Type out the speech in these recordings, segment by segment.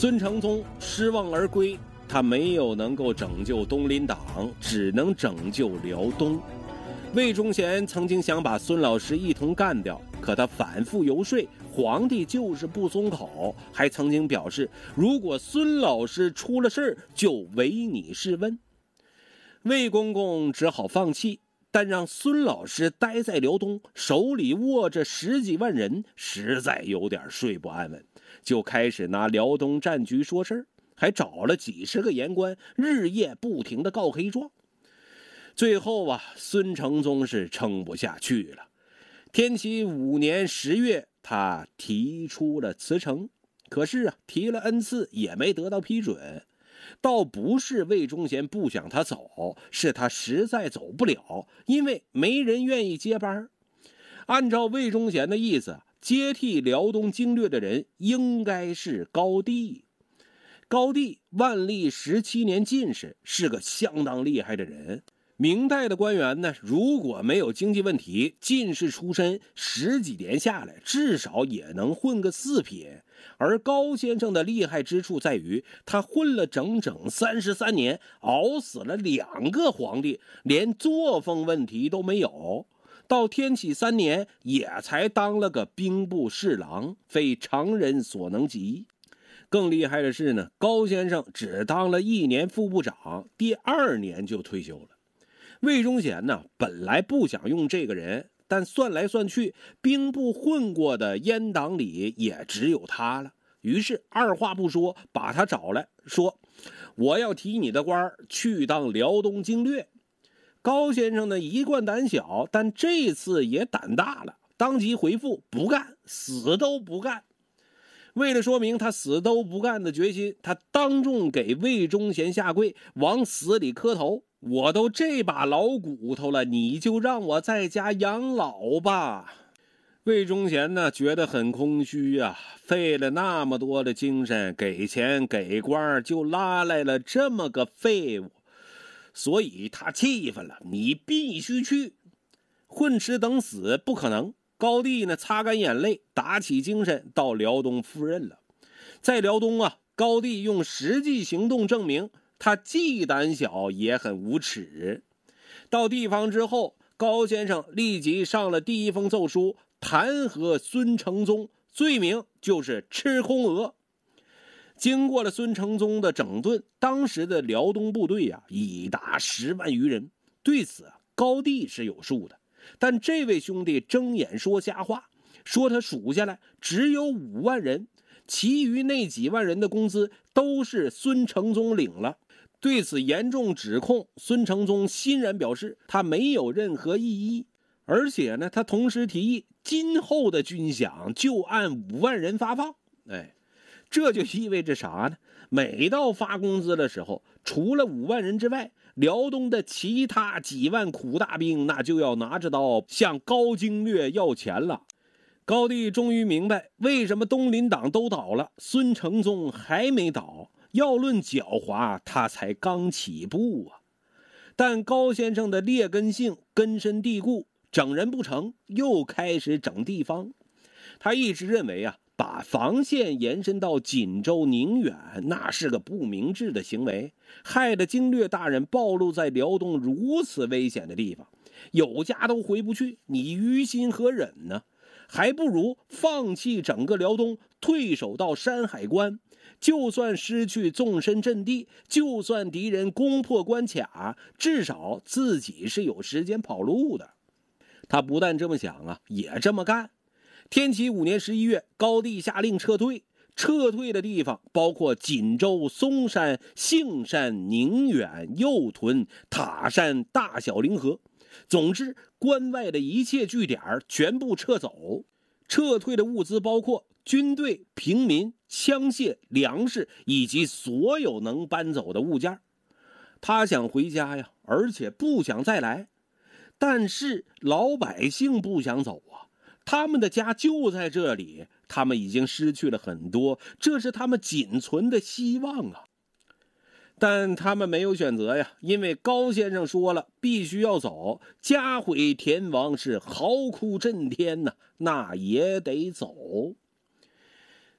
孙承宗失望而归，他没有能够拯救东林党，只能拯救辽东。魏忠贤曾经想把孙老师一同干掉，可他反复游说，皇帝就是不松口，还曾经表示，如果孙老师出了事就唯你是问。魏公公只好放弃，但让孙老师待在辽东，手里握着10几万人，实在有点睡不安稳，就开始拿辽东战局说事儿，还找了几10个言官，日夜不停地告黑状。最后孙承宗是撑不下去了。天启5年10月，他提出了辞呈，可是提了 N 次也没得到批准。倒不是魏忠贤不想他走，是他实在走不了，因为没人愿意接班。按照魏忠贤的意思，接替辽东经略的人应该是高帝。高帝万历17年进士，是个相当厉害的人。明代的官员呢，如果没有经济问题，进士出身10几年下来，至少也能混个4品。而高先生的厉害之处在于，他混了整整33年，熬死了2个皇帝，连作风问题都没有。到天启3年，也才当了个兵部侍郎，非常人所能及。更厉害的是呢，高先生只当了1年副部长，第2年就退休了。魏忠贤呢，本来不想用这个人，但算来算去，兵部混过的阉党里也只有他了。于是二话不说，把他找来，说：“我要提你的官去当辽东经略。”高先生呢，一贯胆小，但这次也胆大了，当即回复：“不干，死都不干。”为了说明他死都不干的决心，他当众给魏忠贤下跪，往死里磕头。我都这把老骨头了，你就让我在家养老吧。魏忠贤呢，觉得很空虚啊，费了那么多的精神，给钱给官，就拉来了这么个废物，所以他气愤了，你必须去，混吃等死不可能。高帝呢，擦干眼泪，打起精神，到辽东赴任了。在辽东高帝用实际行动证明他既胆小也很无耻。到地方之后，高先生立即上了第1封奏书，弹劾孙承宗，罪名就是吃空鹅。经过了孙承宗的整顿，当时的辽东部队已达10万余人。对此高帝是有数的，但这位兄弟睁眼说瞎话，说他数下来只有5万人，其余那几万人的工资都是孙承宗领了。对此严重指控，孙承宗欣然表示他没有任何异议，而且呢，他同时提议今后的军饷就按5万人发放。这就意味着啥呢？每到发工资的时候，除了5万人之外，辽东的其他几万苦大兵那就要拿着刀向高经略要钱了。高帝终于明白为什么东林党都倒了，孙承宗还没倒。要论狡猾，他才刚起步但高先生的劣根性根深蒂固，整人不成，又开始整地方。他一直认为把防线延伸到锦州、宁远，那是个不明智的行为，害得经略大人暴露在辽东如此危险的地方，有家都回不去，你于心何忍呢？还不如放弃整个辽东，退守到山海关。就算失去纵深阵地，就算敌人攻破关卡，至少自己是有时间跑路的。他不但这么想也这么干。天启5年11月，高帝下令撤退，撤退的地方包括锦州、松山、杏山、宁远、右屯、塔山、大小凌河，总之关外的一切据点全部撤走。撤退的物资包括军队、平民、枪械、粮食以及所有能搬走的物件。他想回家而且不想再来。但是老百姓不想走他们的家就在这里，他们已经失去了很多，这是他们仅存的希望但他们没有选择因为高先生说了必须要走，家毁田亡是嚎哭震天那也得走。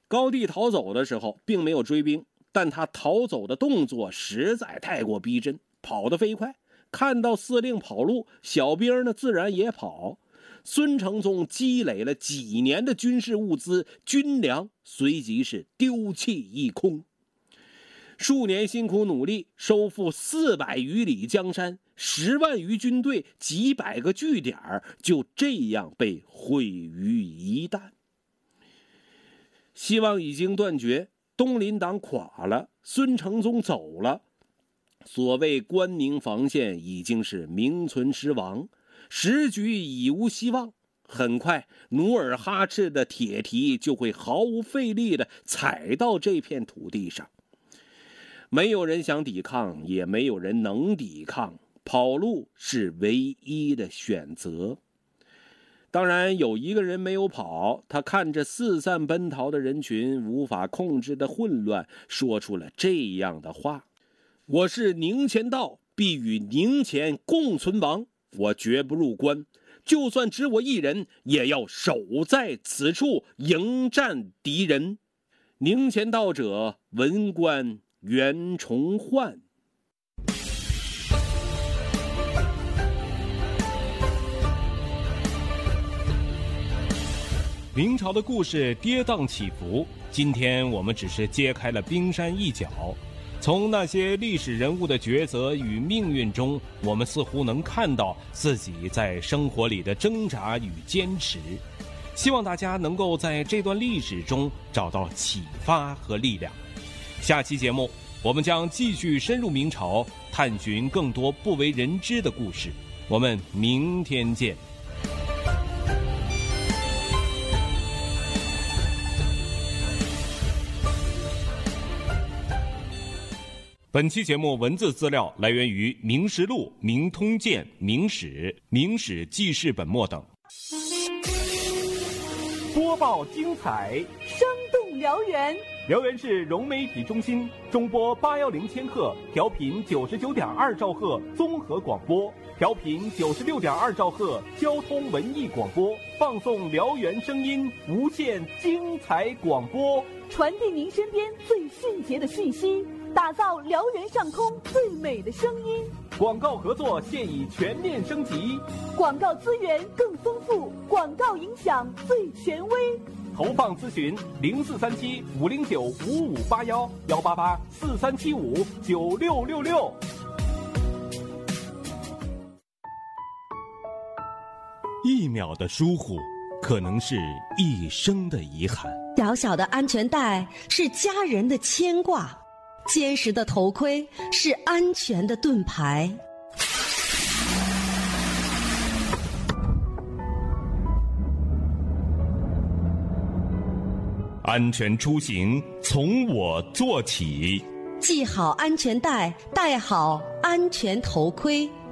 高帝逃走的时候并没有追兵，但他逃走的动作实在太过逼真，跑得飞快，看到司令跑路，小兵呢自然也跑。孙承宗积累了几年的军事物资、军粮，随即是丢弃一空。数年辛苦努力，收复400余里江山，10万余军队，几百个据点，就这样被毁于一旦。希望已经断绝，东林党垮了，孙承宗走了，所谓关宁防线已经是名存实亡，时局已无希望。很快，努尔哈赤的铁蹄就会毫无费力地踩到这片土地上。没有人想抵抗，也没有人能抵抗，跑路是唯一的选择。当然，有一个人没有跑，他看着四散奔逃的人群，无法控制的混乱，说出了这样的话：我是宁前道，必与宁前共存亡，我绝不入关，就算只我一人，也要守在此处迎战敌人。宁前道者，文官袁崇焕。 明朝的故事跌宕起伏，今天我们只是揭开了冰山一角。从那些历史人物的抉择与命运中，我们似乎能看到自己在生活里的挣扎与坚持。希望大家能够在这段历史中找到启发和力量。下期节目，我们将继续深入明朝，探寻更多不为人知的故事。我们明天见。本期节目文字资料来源于《明实录》《明通鉴》《明史》《明史记事本末等。播报精彩， 生动辽源。 辽源市融媒体中心中波810千赫，调频99.2兆赫综合广播，调频96.2兆赫交通文艺广播，放送辽源声音，无限精彩广播， 传递您身边最迅捷的讯息，打造辽源上空最美的声音。 广告合作现已全面升级， 广告资源更丰富，广告影响最权威。 投放咨询0437-509-5581，188-4375-9666。1秒的疏忽，可能是一生的遗憾。 小小的安全带是家人的牵挂，坚实的头盔是安全的盾牌。 安全出行从我做起， 系好安全带，戴好安全头盔。